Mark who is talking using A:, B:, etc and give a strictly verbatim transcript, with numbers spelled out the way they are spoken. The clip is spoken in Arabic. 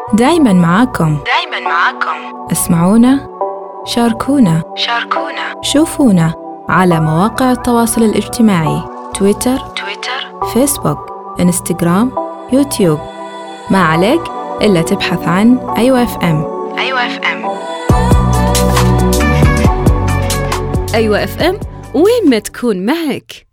A: دايماً معاكم
B: دايماً معاكم.
A: اسمعونا، شاركونا
B: شاركونا،
A: شوفونا على مواقع التواصل الاجتماعي تويتر
B: تويتر،
A: فيسبوك إنستغرام يوتيوب. ما عليك إلا تبحث عن أيوة اف ام.
B: أيوة اف ام.
C: أيوة اف ام، وين ما تكون معك.